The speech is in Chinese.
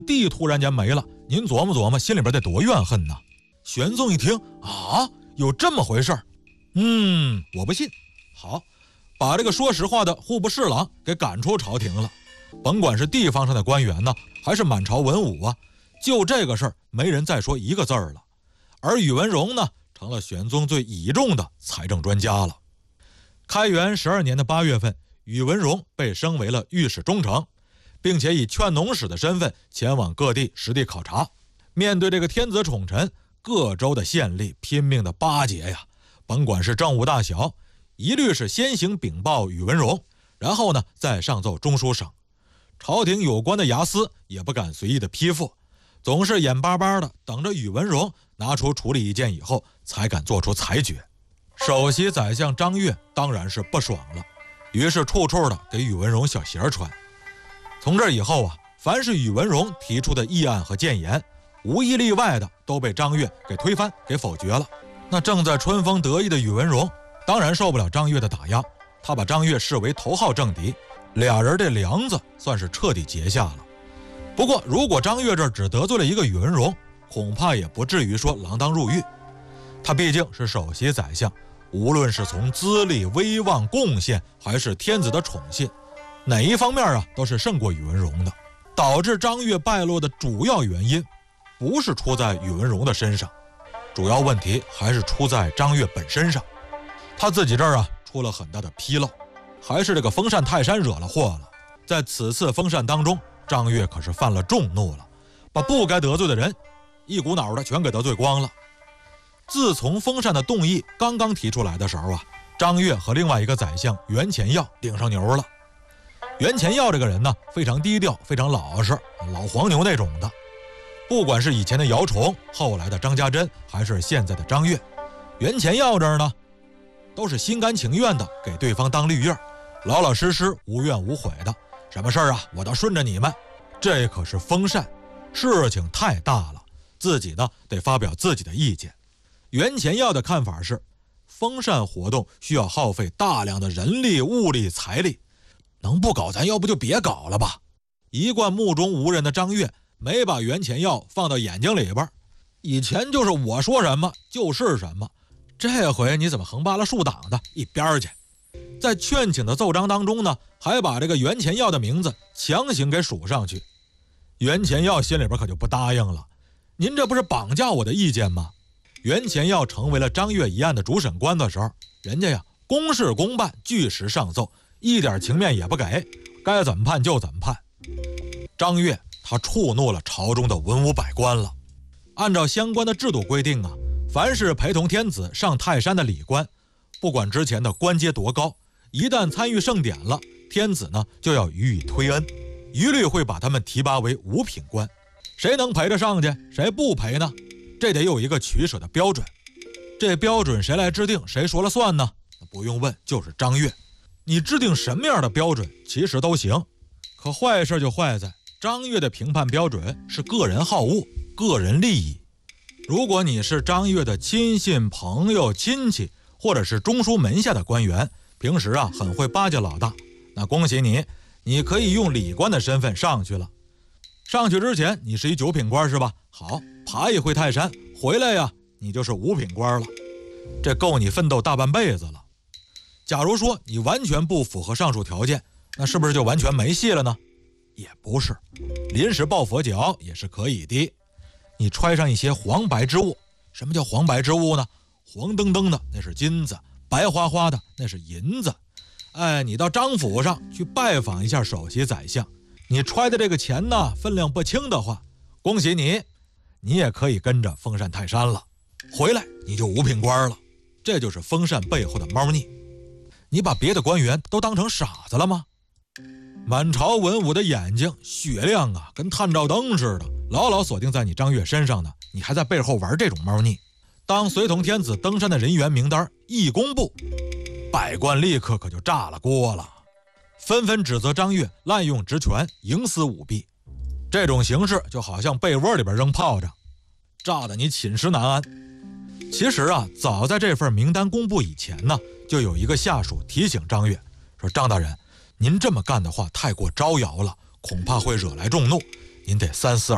地突然间没了，您琢磨琢磨，心里边得多怨恨呢。玄宗一听啊，有这么回事儿，我不信。好，把这个说实话的户部侍郎给赶出朝廷了。甭管是地方上的官员呢，还是满朝文武啊，就这个事儿没人再说一个字儿了。而宇文荣呢，成了玄宗最倚重的财政专家了。开元12年的8月份，宇文荣被升为了御史中丞，并且以劝农使的身份前往各地实地考察。面对这个天子宠臣，各州的县吏拼命的巴结呀，甭管是政务大小，一律是先行禀报宇文荣，然后呢再上奏中书省。朝廷有关的衙司也不敢随意的批复，总是眼巴巴的等着宇文荣拿出处理意见以后才敢做出裁决。首席宰相张悦当然是不爽了，于是处处的给宇文荣小鞋穿。从这以后啊，凡是宇文荣提出的议案和谏言，无一例外的都被张悦给推翻给否决了。那正在春风得意的宇文荣当然受不了张悦的打压，他把张悦视为头号政敌，俩人这梁子算是彻底结下了。不过如果张悦这只得罪了一个宇文荣，恐怕也不至于说锒铛入狱。他毕竟是首席宰相，无论是从资历、威望、贡献，还是天子的宠信，哪一方面啊都是胜过宇文荣的。导致张悦败落的主要原因不是出在宇文荣的身上，主要问题还是出在张悦本身上。他自己这儿啊出了很大的纰漏，还是这个封禅泰山惹了祸了。在此次封禅当中，张悦可是犯了众怒了，把不该得罪的人一股脑的全给得罪光了。自从封禅的动议刚刚提出来的时候啊，张悦和另外一个宰相袁潜耀顶上牛了。袁潜耀这个人呢，非常低调，非常老实，老黄牛那种的。不管是以前的姚崇，后来的张家珍，还是现在的张悦，袁潜耀这儿呢，都是心甘情愿的给对方当绿叶，老老实实，无怨无悔的。什么事儿啊，我倒顺着你们。这可是封禅，事情太大了，自己呢得发表自己的意见。袁潜耀的看法是，封禅活动需要耗费大量的人力、物力、财力，能不搞咱要不就别搞了吧。一贯目中无人的张悦没把袁潜耀放到眼睛里边，以前就是我说什么就是什么，这回你怎么横扒拉竖挡的，一边去。在劝请的奏章当中呢，还把这个袁潜耀的名字强行给数上去。袁潜耀心里边可就不答应了，您这不是绑架我的意见吗？袁潜耀成为了张悦一案的主审官的时候，人家呀公事公办，据实上奏，一点情面也不给，该怎么判就怎么判。张悦他触怒了朝中的文武百官了。按照相关的制度规定啊，凡是陪同天子上泰山的礼官，不管之前的官阶多高，一旦参与盛典了，天子呢就要予以推恩，一律会把他们提拔为五品官。谁能陪着上去，谁不陪呢？这得有一个取舍的标准。这标准谁来制定，谁说了算呢？不用问，就是张悦。你制定什么样的标准其实都行，可坏事就坏在张悦的评判标准是个人好恶、个人利益。如果你是张悦的亲信、朋友、亲戚，或者是中书门下的官员，平时啊很会巴结老大，那恭喜你，你可以用礼官的身份上去了。上去之前你是一9品官是吧？好，爬一回泰山回来呀，你就是5品官了，这够你奋斗大半辈子了。假如说你完全不符合上述条件，那是不是就完全没戏了呢？也不是，临时抱佛脚也是可以的。你揣上一些黄白之物。什么叫黄白之物呢？黄澄澄的那是金子，白花花的那是银子。你到张府上去拜访一下首席宰相，你揣的这个钱呢分量不轻的话，恭喜你，你也可以跟着封禅泰山了，回来你就5品官了。这就是封禅背后的猫腻。你把别的官员都当成傻子了吗？满朝文武的眼睛雪亮啊，跟探照灯似的，牢牢锁定在你张悦身上呢，你还在背后玩这种猫腻。当随同天子登山的人员名单一公布，百官立刻可就炸了锅了，纷纷指责张悦滥用职权，营私舞弊。这种形式就好像被窝里边扔炮仗，炸得你寝食难安。其实啊，早在这份名单公布以前呢，就有一个下属提醒张悦说，张大人，您这么干的话太过招摇了，恐怕会惹来众怒，您得3思